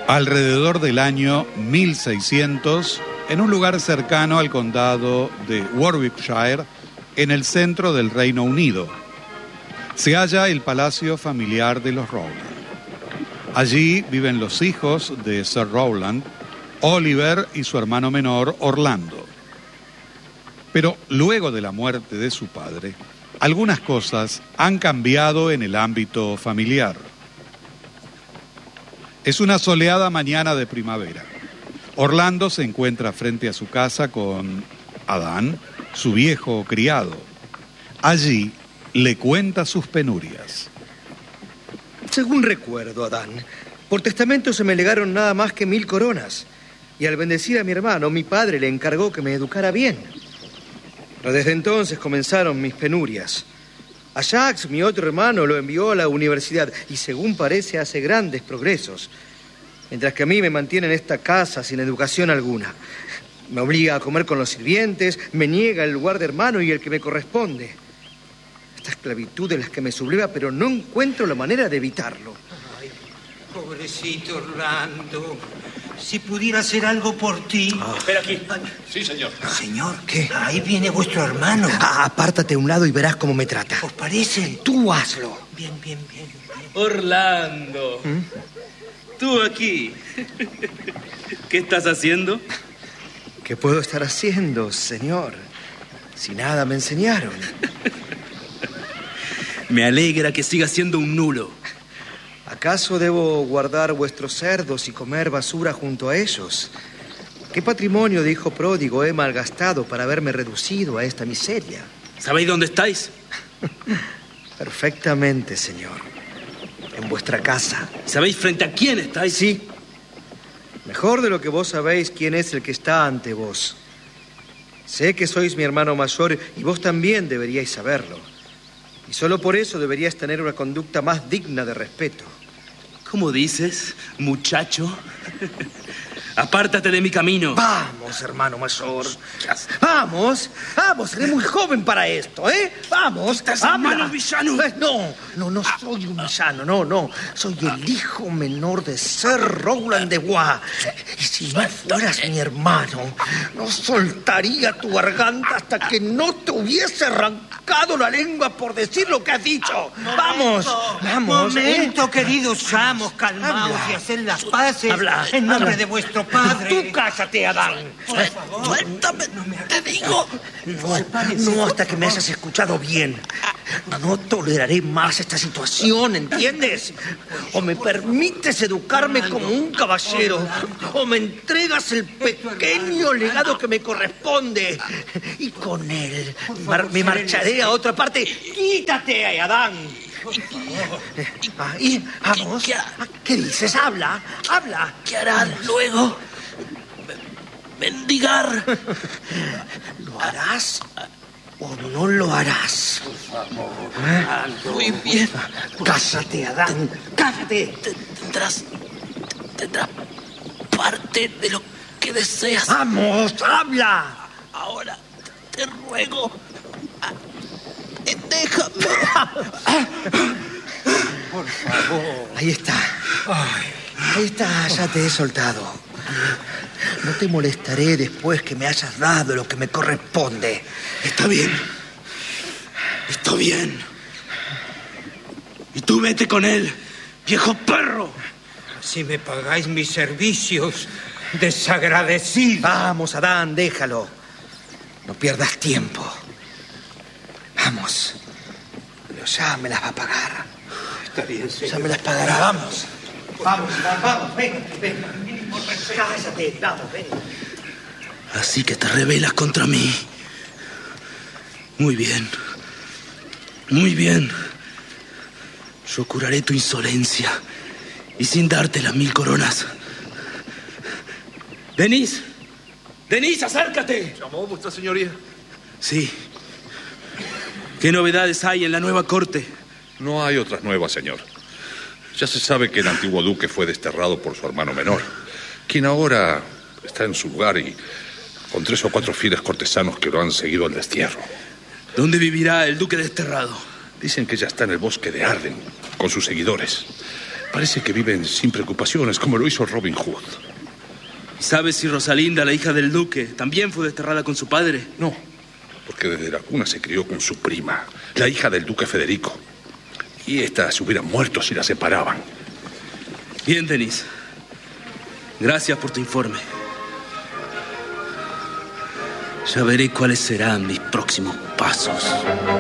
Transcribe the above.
Alrededor del año 1600, en un lugar cercano al condado de Warwickshire, en el centro del Reino Unido, se halla el palacio familiar de los Rowland. Allí viven los hijos de Sir Rowland, Oliver y su hermano menor, Orlando. Pero luego de la muerte de su padre, algunas cosas han cambiado en el ámbito familiar. Es una soleada mañana de primavera. Orlando se encuentra frente a su casa con Adán, su viejo criado. Allí le cuenta sus penurias. Según recuerdo, Adán, por testamento se me legaron nada más que 1000 coronas. Y al bendecir a mi hermano, mi padre le encargó que me educara bien. Pero desde entonces comenzaron mis penurias. A Jacques, mi otro hermano, lo envió a la universidad y según parece hace grandes progresos. Mientras que a mí me mantiene en esta casa sin educación alguna. Me obliga a comer con los sirvientes, me niega el lugar de hermano y el que me corresponde. Esta esclavitud es la que me subleva, pero no encuentro la manera de evitarlo. Ay, pobrecito Orlando. Si pudiera hacer algo por ti. Espera aquí. Sí, señor. Señor, ¿qué? Ahí viene vuestro hermano. Apártate a un lado y verás cómo me trata. ¿Os parece? Tú hazlo. Bien. Orlando. Tú aquí. ¿Qué estás haciendo? ¿Qué puedo estar haciendo, señor? Si nada me enseñaron. Me alegra que sigas siendo un nulo. ¿Acaso debo guardar vuestros cerdos y comer basura junto a ellos? ¿Qué patrimonio de hijo pródigo he malgastado para haberme reducido a esta miseria? ¿Sabéis dónde estáis? Perfectamente, señor. En vuestra casa. ¿Sabéis frente a quién estáis? Sí. Mejor de lo que vos sabéis quién es el que está ante vos. Sé que sois mi hermano mayor y vos también deberíais saberlo. Y solo por eso deberías tener una conducta más digna de respeto. ¿Cómo dices, muchacho? Apártate de mi camino. Vamos, hermano mayor. Vamos. Seré muy joven para esto, ¿eh? Vamos. ¿Estás en manos, villano? No soy un villano, no. Soy el hijo menor de Sir Rowland de Bois. Y si no fueras mi hermano, no soltaría tu garganta hasta que no te hubiese arrancado la lengua por decir lo que has dicho. Vamos. Momento, queridos amos, calmaos y haced las paces. En nombre de vuestro padre. Tú cállate, Adán. Por favor. Suéltame, te digo. No hasta que me hayas escuchado bien. No toleraré más esta situación, ¿entiendes? O me permites educarme como un caballero, o me entregas el pequeño legado que me corresponde. Y con él me marcharé a otra parte. ¡Quítate, Adán! Vamos. ¿Qué dices? Habla. ¿Qué harán luego? Mendigar. ¿Lo harás o no lo harás? Muy bien. Cállate, Adán. Cállate. Tendrás parte de lo que deseas. Vamos, habla. Ahora te ruego. Déjame. Por favor. Ahí está, ya te he soltado. No te molestaré después que me hayas dado lo que me corresponde. Está bien. Y tú vete con él, viejo perro. Si me pagáis mis servicios, desagradecido. Vamos, Adán, déjalo. No pierdas tiempo. Vamos. Pero ya me las va a pagar. Está bien, señor. Ya me las pagará, vamos. Vamos, ven. Cállate, vamos, ven. Así que te rebelas contra mí. Muy bien. Yo curaré tu insolencia y sin darte las 1000 coronas. Denis, acércate. ¿Llamó vuestra señoría? Sí. ¿Qué novedades hay en la nueva corte? No hay otras nuevas, señor. Ya se sabe que el antiguo duque fue desterrado por su hermano menor, quien ahora está en su lugar y con 3 o 4 fieles cortesanos que lo han seguido al destierro. ¿Dónde vivirá el duque desterrado? Dicen que ya está en el bosque de Arden con sus seguidores. Parece que viven sin preocupaciones, como lo hizo Robin Hood. ¿Sabes si Rosalinda, la hija del duque, también fue desterrada con su padre? No, porque desde la cuna se crió con su prima, la hija del duque Federico. Y esta se hubiera muerto si la separaban. Bien, Denis. Gracias por tu informe. Ya veré cuáles serán mis próximos pasos.